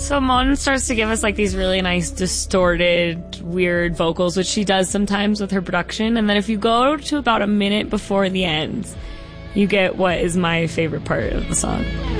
So Mon starts to give us like these really nice distorted, weird vocals, which she does sometimes with her production. And then if you go to about a minute before the end, you get what is my favorite part of the song.